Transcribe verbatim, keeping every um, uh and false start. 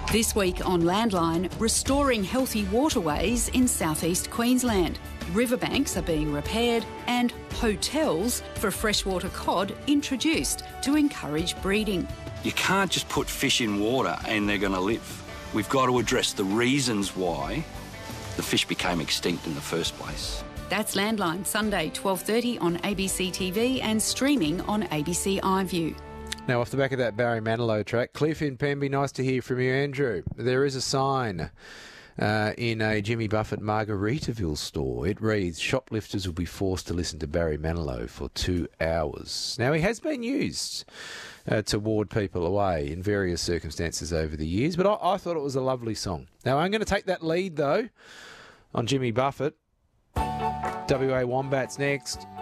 This week on Landline, restoring healthy waterways in southeast Queensland. Riverbanks are being repaired and hotels for freshwater cod introduced to encourage breeding. You can't just put fish in water and they're going to live. We've got to address the reasons why the fish became extinct in the first place. That's Landline, Sunday, twelve thirty on A B C T V and streaming on A B C iView. Now, off the back of that Barry Manilow track, Cliff in Pemby, nice to hear from you, Andrew. There is a sign uh, in a Jimmy Buffett Margaritaville store. It reads, shoplifters will be forced to listen to Barry Manilow for two hours. Now, he has been used uh, to ward people away in various circumstances over the years, but I, I thought it was a lovely song. Now, I'm going to take that lead, though, on Jimmy Buffett. W A Wombats next.